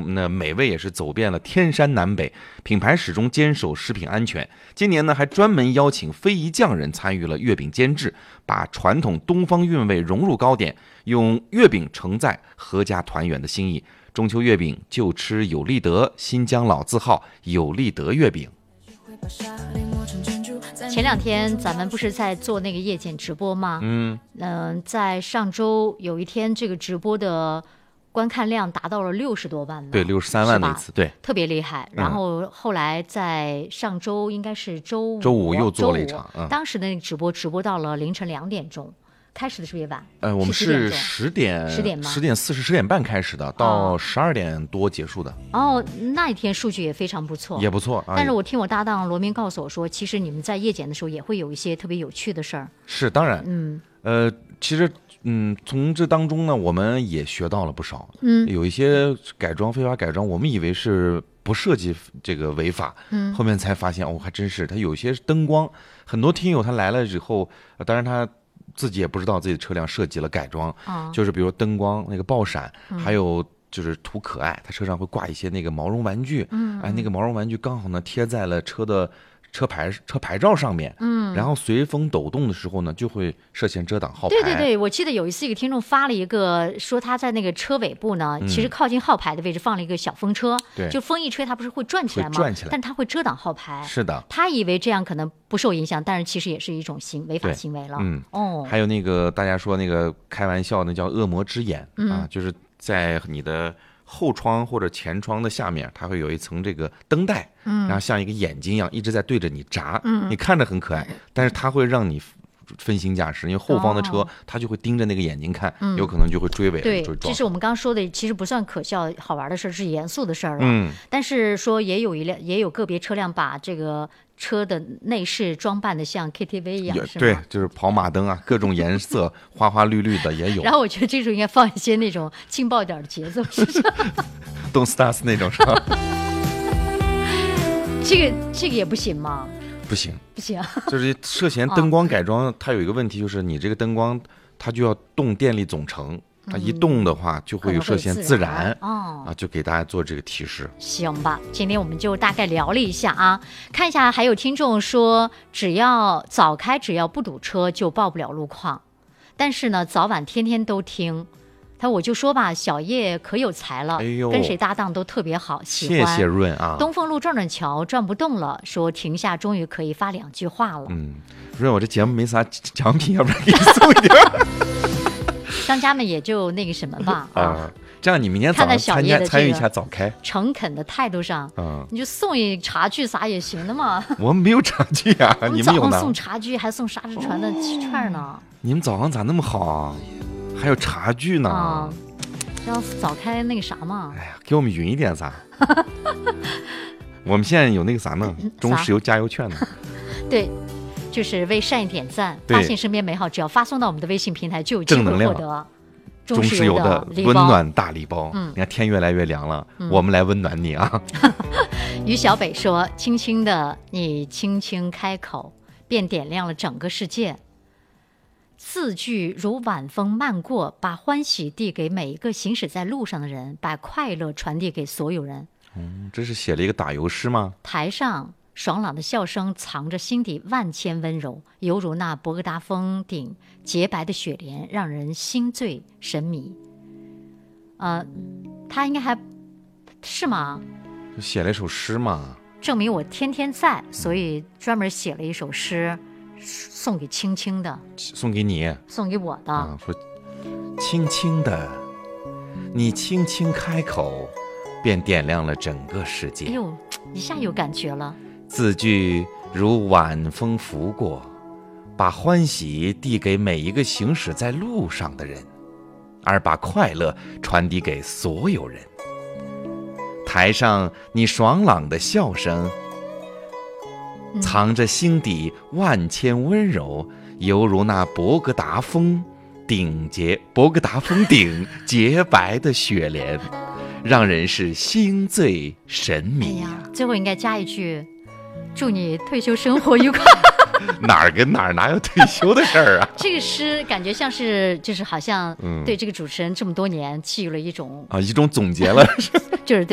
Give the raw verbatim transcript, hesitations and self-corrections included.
那美味也是走遍了天山南北，品牌始终坚守食品安全。今年呢，还专门邀请非遗匠人参与了月饼监制，把传统东方韵味融入糕点，用月饼承载阖家团圆的心意。中秋月饼就吃有利德，新疆老字号有利德月饼。 前两天咱们不是在做那个夜检直播吗？ 嗯嗯、呃，在上周有一天，这个直播的观看量达到了六十多万了， 对，六十三万的一次，对， 特别厉害。然后后来在上周应该是周五， 周五又做了一场， 嗯、当时的那个直播直播到了凌晨两点钟。开始的是不是也晚？ 呃，我们是十点， 十点吗？ 十点四十、十点半开始的，到十二点多结束的。 哦，那一天数据也非常不错， 也不错。 但是我听我搭档罗明告诉我说，其实你们在夜检的时候也会有一些特别有趣的事儿。 是，当然， 嗯， 呃，其实，嗯，从这当中呢，我们也学到了不少。 嗯， 有一些改装、非法改装，我们以为是不涉及这个违法， 嗯， 后面才发现，哦，还真是。它有些灯光，很多听友他来了之后，呃、当然他。自己也不知道自己的车辆涉及了改装， 哦、 就是比如灯光那个爆闪， 嗯、 还有就是图可爱，他车上会挂一些那个毛绒玩具， 嗯， 哎，那个毛绒玩具刚好呢贴在了车的车牌车牌照上面， 嗯， 然后随风抖动的时候呢，就会涉嫌遮挡号牌。 对对对，我记得有一次一个听众发了一个，说他在那个车尾部呢， 嗯、 其实靠近号牌的位置放了一个小风车， 对， 就风一吹，它不是会转起来吗？ 转起来， 但它会遮挡号牌。 是的， 他以为这样可能不受影响，但是其实也是一种行违法行为了。 嗯， 哦， 还有那个大家说那个开玩笑，那叫恶魔之眼、 嗯、 啊，就是在你的后窗或者前窗的下面，它会有一层这个灯带， 嗯， 然后像一个眼睛一样一直在对着你眨， 嗯， 你看着很可爱，但是它会让你分心驾驶，因为后方的车、 哦、 它就会盯着那个眼睛看， 嗯、 有可能就会追尾对， 追撞。 这是我们刚刚说的，其实不算可笑好玩的事，是严肃的事儿了。 嗯， 但是说也有一辆，也有个别车辆把这个车的内饰装扮的像 K T V 一样，是吗？ 对，就是跑马灯啊，各种颜色，花花绿绿的也有。 然后我觉得这时候应该放一些那种劲爆点的节奏，是吧 ？Don't Start 那种是吧？ 这个这个也不行吗？ 不行， 不行， 就是涉嫌灯光改装，它有一个问题，就是你这个灯光它就要动电力总成，它一动的话就会涉嫌自燃， 嗯、哦啊，就给大家做这个提示。 行吧，今天我们就大概聊了一下啊，看一下还有听众说，只要早开，只要不堵车就报不了路况，但是呢，早晚天天都听。他我就说吧，小叶可有才了， 哎呦， 跟谁搭档都特别好，喜欢。 谢谢润啊。 东风路转转桥转不动了，说停下，终于可以发两句话了。 嗯，润，我这节目没啥奖品，要不然给你送一点。 商家们也就那个什么吧啊、呃，这样你明天早上参加参与一下早开， 诚恳的态度上， 嗯， 你就送一茶具啥也行的嘛。 我们没有茶具啊，你们有呢？ 早上送茶具，还送沙之船的串呢。 你们早上咋那么好啊？还有茶具呢， 啊，要早开那个啥嘛。 哎呀，给我们匀一点啥？我们现在有那个啥呢？中石油加油券呢。 对，就是为善意点赞，发现身边美好，只要发送到我们的微信平台，就有机会获得中石油的温暖大礼包。 嗯， 你看天越来越凉了，嗯、我们来温暖你啊。 于小北说：“轻轻的，你轻轻开口，便点亮了整个世界。”字句如晚风漫过，把欢喜递给每一个行驶在路上的人，把快乐传递给所有人。 嗯，这是写了一个打油诗吗？ 台上爽朗的笑声藏着心底万千温柔，犹如那博格达峰顶洁白的雪莲，让人心醉神迷。呃，他应该还是吗？ 写了一首诗嘛， 证明我天天在，所以专门写了一首诗。送给青青的， 送给你， 送给我的。 啊、说轻轻的，你轻轻开口，便点亮了整个世界。 哎呦，一下有感觉了。 字句如晚风拂过，把欢喜递给每一个行驶在路上的人，而把快乐传递给所有人。台上你爽朗的笑声，藏着心底万千温柔，犹如那博格达峰顶洁博格达峰顶洁白的雪莲，让人是心醉神迷呀、 啊哎！最后应该加一句：祝你退休生活愉快。 哪儿跟哪儿哪有退休的事儿啊？ 这个诗感觉像是就是好像对这个主持人这么多年寄予了一种、 嗯、啊一种总结了， 就是对。